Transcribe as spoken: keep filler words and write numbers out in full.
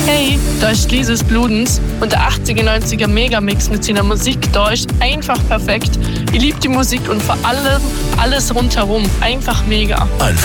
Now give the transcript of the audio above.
Hey, da ist Lises Bludens und der achtziger, neunziger Megamix mit seiner Musik da ist einfach perfekt. Ich liebe die Musik und vor allem alles rundherum. Einfach mega. Einfach